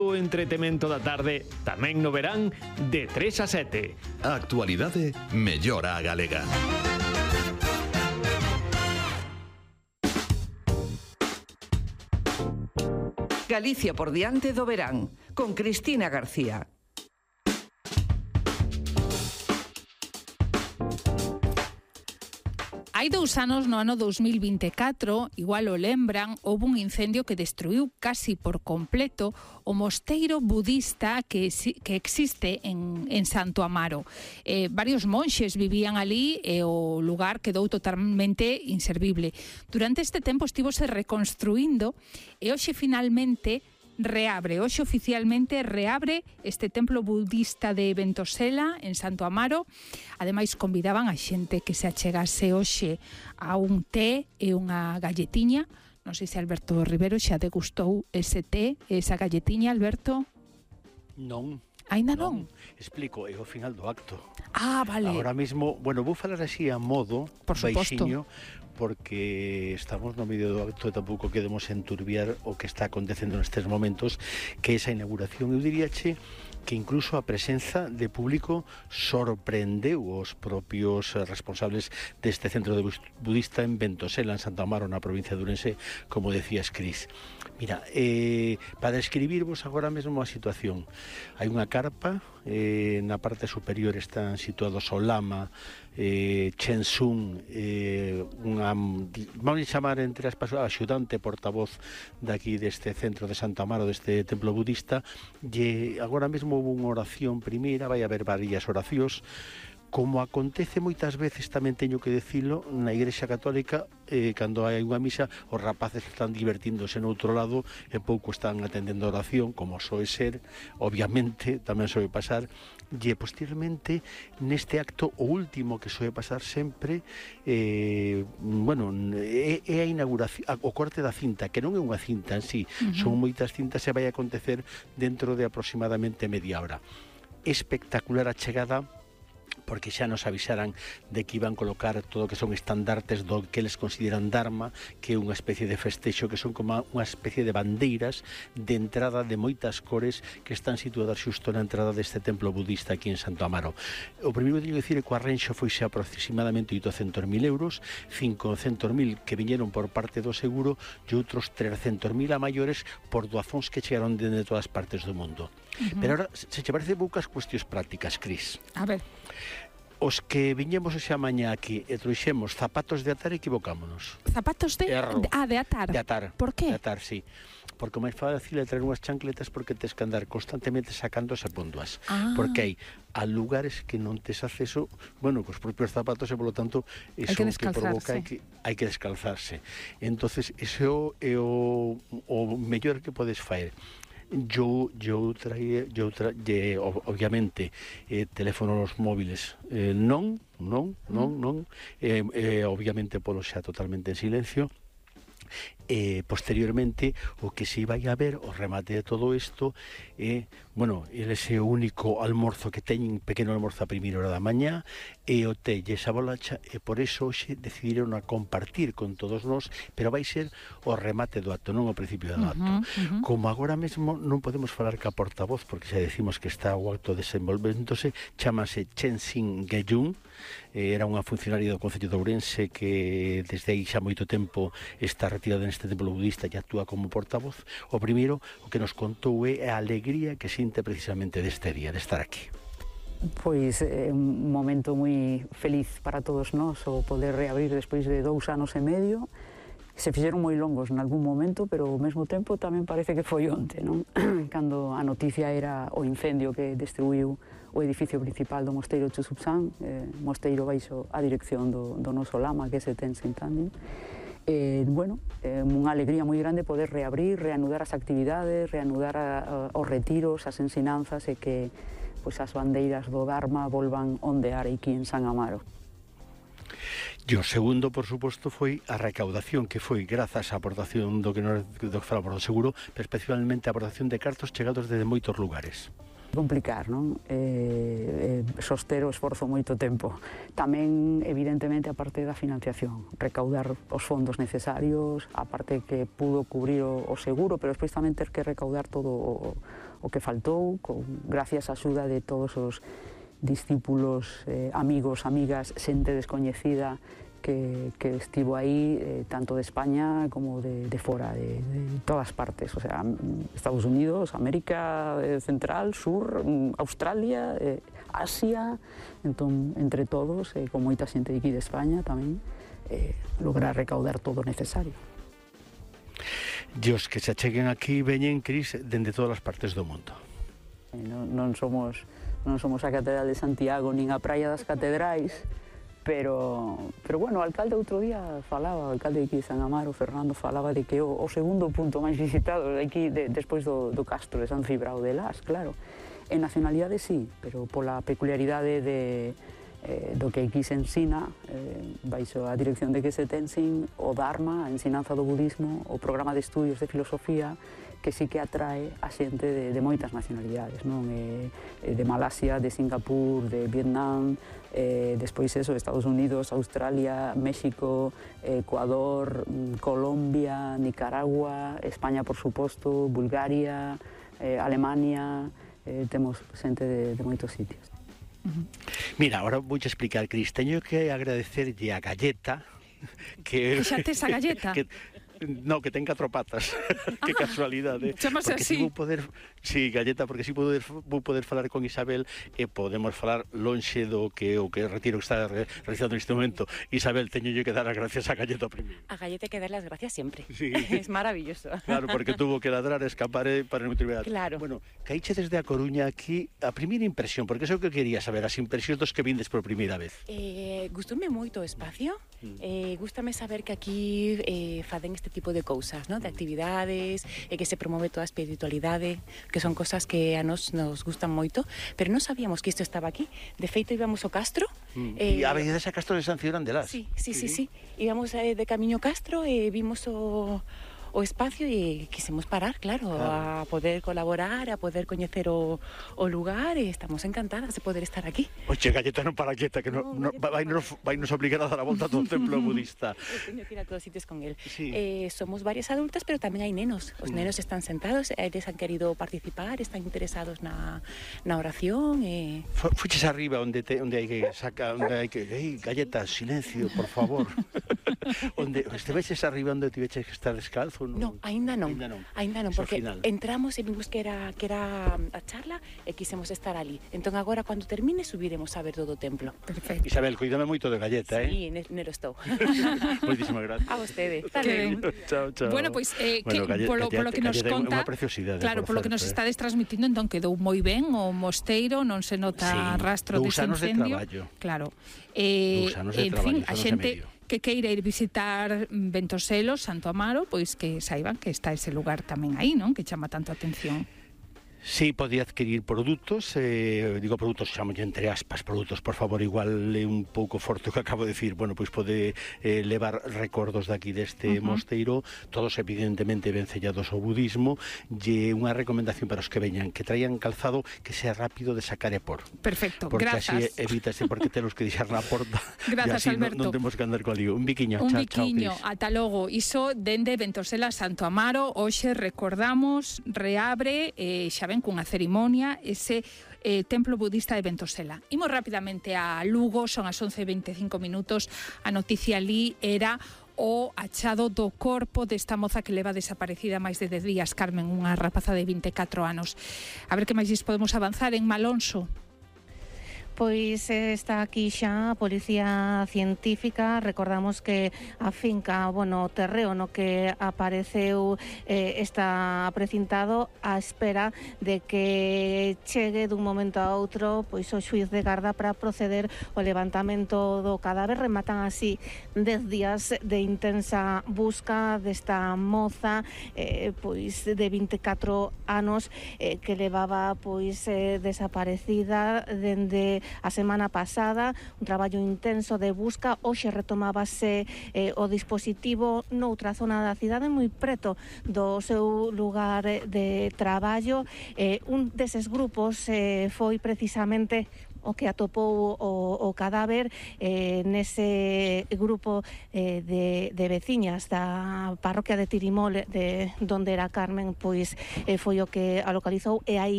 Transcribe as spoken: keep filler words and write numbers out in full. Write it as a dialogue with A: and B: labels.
A: O entretemento da tarde tamén no verán de tres a sete.
B: A actualidade mellora a galega.
C: Galicia por diante do verán, con Cristina García.
D: Hai dous anos, no ano dous mil vinte e catro, igual o lembran, houve un incendio que destruiu casi por completo o mosteiro budista que, que existe en, en Santo Amaro. Eh, varios monxes vivían ali e o lugar quedou totalmente inservible. Durante este tempo estivose reconstruindo e hoxe finalmente reabre, hoxe oficialmente reabre este templo budista de Ventosela en Santo Amaro. Ademais convidaban a xente que se achegase hoxe a un té e unha galletiña. Non sei se Alberto Rivero xa degustou ese té e esa galletiña, Alberto.
E: Non.
D: Ainda non?
E: non? Explico, é o final do acto.
D: Ah, vale.
E: Ahora mismo, bueno, vou falar así a modo,
D: por suposto,
E: baixiño, porque estamos no medio do acto e tampouco queremos enturbiar o que está acontecendo nestes momentos, que esa inauguración, eu diríache que incluso a presenza de público sorprendeu os propios responsables deste centro de budista en Ventosela, en Santo Amaro, na provincia de Ourense, como decías, Cris. Mira, eh, para describirvos agora mesmo a situación, hai unha carpa, eh, na parte superior están situados o lama, eh, Chensun, eh, unha, vamos a chamar entre as persoas, axudante portavoz daqui deste centro de Santo Amaro, deste templo budista, e agora mesmo houve unha oración primeira, vai haber varias oracións. Como acontece moitas veces, tamén teño que dicilo, na Igrexa Católica, eh, cando hai unha misa, os rapaces están divertíndose no outro lado e pouco están atendendo a oración, como soe ser, obviamente, tamén soe pasar, e posteriormente, neste acto, o último que soe pasar sempre, eh, bueno, é, é a inauguración, o corte da cinta, que non é unha cinta en sí, uh-huh. Son moitas cintas e vai acontecer dentro de aproximadamente media hora. Espectacular a chegada, porque xa nos avisaran de que iban colocar todo o que son estandartes do que eles consideran Dharma, que é unha especie de festexo, que son como unha especie de bandeiras de entrada de moitas cores que están situadas xusto na entrada deste templo budista aquí en Santo Amaro. O primeiro que teño que dicir é que o arrenxo foi xa aproximadamente oitocentos mil euros, cincocentos mil que viñeron por parte do seguro e outros trescentos mil a maiores por doazóns que chegaron de todas partes do mundo. Uh-huh. Pero ahora, se che parece poucas cuestións prácticas, Cris.
D: A ver.
E: Os que viñemos xa mañá aquí e trouxemos zapatos de atar, equivocámonos.
D: Zapatos de...
E: Erro.
D: Ah, de atar.
E: De atar.
D: Por qué?
E: De atar, sí. Porque o máis fácil é traer unhas chancletas porque tes que andar constantemente sacándose póndoas.
D: Ah.
E: Porque hai a lugares que non tes acceso, bueno, cos propios zapatos e, polo tanto, eso
D: que,
E: que provoca hai que, hai que descalzarse. Entonces, iso é o, o mellor que podes faer. Yo, yo traía, yo tra, ye, obviamente, eh, teléfonos móviles, eh, non, non, non, non, eh, eh, obviamente polo xa totalmente en silencio. Eh, posteriormente o que se vai a ver o remate de todo isto é, eh, bueno, ese único almorzo que teñen, pequeno almorzo a primeira hora da mañá e o té e esa bolacha, e por eso hoxe decidiron a compartir con todos nós, pero vai ser o remate do acto, non o principio do acto. Uh-huh, uh-huh. Como agora mesmo non podemos falar ca portavoz porque xa decimos que está o acto desenvolvéndose, chamase Chen Xin Geyun, eh, era unha funcionaria do Concello de Ourense que desde aí xa moito tempo está retirada neste templo budista e actúa como portavoz. O primeiro, o que nos contou é a alegría que sinte precisamente deste día, de estar aquí.
F: Pois é un momento moi feliz para todos nós o poder reabrir despois de dous anos e medio. Se fixeron moi longos en algún momento, pero ao mesmo tempo tamén parece que foi onte, non? Cando a noticia era o incendio que destruiu o edificio principal do mosteiro Chusupsan, eh, mosteiro baixo a dirección do, do noso lama, que é se Tenzin Tandin. Eh, bueno, eh, unha alegría moi grande poder reabrir, reanudar as actividades, reanudar a, a, os retiros, as ensinanzas e que pois, as bandeiras do Dharma volvan ondear aquí en San Amaro.
E: E o segundo, por suposto, foi a recaudación, que foi grazas á aportación do que nos do que falamos do seguro, pero especialmente a aportación de cartos chegados desde moitos lugares.
F: Complicar, non? Eh, eh, soster o esforzo moito tempo. Tamén, evidentemente, a parte da financiación, recaudar os fondos necesarios, a parte que pudo cubrir o, o seguro, pero despois tamén ter que recaudar todo o, o que faltou, con, gracias á axuda de todos os discípulos, eh, amigos, amigas, xente descoñecida que, que estivo aí, eh, tanto de España como de, de fora, de, de todas partes, o sea, Estados Unidos, América eh, Central, Sur, Australia, eh, Asia, entón, entre todos, eh, con moita xente de aquí de España tamén, eh, lograr recaudar todo o necesario.
E: Dios, que se acheguen aquí, veñen, Cris, dende todas as partes do mundo.
F: Non, non somos non somos a Catedral de Santiago nin a Praia das Catedrais, pero, pero bueno, o alcalde outro día falaba, o alcalde aquí de San Amaro, Fernando, falaba de que o, o segundo punto máis visitado aquí de, despois do, do Castro de San Cibrao de Las, claro. En nacionalidade sí, pero pola peculiaridade de, eh, do que aquí se ensina, eh, baixo a dirección de que se tensin o Dharma, a ensinanza do budismo, o programa de estudios de filosofía, que sí que atrae a xente de, de moitas nacionalidades, non? Eh, de Malasia, de Singapur, de Vietnam, eh, despois eso, Estados Unidos, Australia, México, Ecuador, Colombia, Nicaragua, España, por suposto, Bulgaria, eh, Alemania, eh, temos xente de, de moitos sitios.
E: Uh-huh. Mira, ahora vou explicar, Cris, teño que agradecerlle a Galleta que...
D: Que xa tes a Galleta?
E: Que, no, que ten catro patas. Que casualidade.
D: Chamase
E: porque
D: así.
E: Si vou poder, sí, Galleta, porque si poder, vou poder falar con Isabel e podemos falar lonxe do que o que retiro que está re, realizando neste momento. Isabel, teño que dar as gracias a Galleta primeiro.
G: A Galleta hay que dar las gracias siempre.
E: Sí.
G: Es maravilloso.
E: Claro, porque tuvo que ladrar, escapar para non triviar.
G: Claro.
E: Bueno, caíche desde a Coruña aquí a primeira impresión, porque eso é o que quería saber, as impresións dos que vindes por primeira vez.
G: Eh, gustoume moito o espacio. Eh, gústame saber que aquí eh, facen este tipo de cousas, ¿no? De actividades, e eh, que se promove toda a espiritualidade, que son cosas que a nos nos gustan moito, pero non sabíamos que isto estaba aquí. De feito, íbamos ao Castro.
E: Mm.
G: Eh,
E: E a veces a Castro de San Cibrao de Las.
G: Sí, sí, sí, sí. Íbamos eh, de camiño Castro e eh, vimos o... o espacio e quisimos parar, claro, claro, a poder colaborar, a poder coñecer o, o lugar e estamos encantadas de poder estar aquí.
E: Oxe, Galleta non para quieta, que no, no, vai, nos, vai nos obligar a dar a volta a todo o templo budista.
G: Eu teño que ir a todos sitios con él.
E: Sí.
G: Eh, somos varias adultas, pero tamén hai nenos. Os nenos están sentados, eles han querido participar, están interesados na, na oración. E...
E: Fuches arriba onde, te, onde hai que sacar, onde hai que... Ei, Galleta, silencio, por favor. Onde estiveches arriba onde tiveches que estar descalzo? No,
G: no aínda non.
E: Aínda non,
G: aínda non porque
E: final.
G: Entramos e vimos que era que era a charla e quisemos estar ali. Entón agora cando termine subiremos a ver todo o templo.
D: Perfecto.
E: Isabel, cuídame moito de Galleta,
G: sí,
E: eh?
G: Sí, nero estou.
E: Moitísimas gracias.
G: A vostede.
D: Chao,
E: chao.
D: Bueno, pois pues, eh, bueno, que, polo, polo que nos
E: Galleta
D: conta,
E: unha preciosidade,
D: claro, polo que nos
E: eh?
D: estades transmitindo, entón quedou moi ben o mosteiro, non se nota
E: sí,
D: rastro dese incendio.
E: De
D: claro. Eh,
E: de
D: en
E: traballo,
D: fin, a xente que queira ir visitar Ventoselo, Santo Amaro, pois que saiban que está ese lugar tamén aí, non? Que chama tanto a atención.
E: Sí, podía adquirir produtos, eh, digo produtos, chamo entre aspas, produtos, por favor, igual é un pouco forte o que acabo de decir, bueno, pois pode eh, levar recordos daqui deste uh-huh. mosteiro, todos evidentemente ben sellados ao budismo, e unha recomendación para os que veñan, que traian calzado que sea rápido de sacar e por.
D: Perfecto,
E: porque
D: grazas.
E: Porque así evítase, porque temos que deixar na porta,
D: grazas,
E: e así
D: Alberto.
E: non, non temos que andar co lío. Un biquiño,
D: un
E: chao,
D: biquiño,
E: chao,
D: ata logo. Iso dende Ventosela Santo Amaro, hoxe recordamos, reabre, eh, xa ven cunha cerimonia, ese eh, templo budista de Ventosela. Imos rapidamente a Lugo, son as once e veinticinco minutos, a noticia ali era o achado do corpo desta moza que leva desaparecida máis de dez días, Carmen, unha rapaza de vinte e catro anos. A ver que máis podemos avanzar en Malonso.
H: Pois está aquí xa a Policía Científica. Recordamos que a finca, bueno, o terreo no que apareceu eh, está precintado á espera de que chegue dun momento a outro pois o xuíz de garda para proceder ao levantamento do cadáver. Rematan así dez días de intensa busca desta moza eh, pois de vinte e catro anos eh, que levaba pois eh, desaparecida dende a semana pasada, un traballo intenso de busca. Hoxe retomábase eh, o dispositivo noutra zona da cidade moi preto do seu lugar de traballo. Eh, un deses grupos eh, foi precisamente o que atopou o, o cadáver eh, nese grupo eh, de, de veciñas da parroquia de Tirimol, de donde era Carmen, pois eh, foi o que a localizou, e aí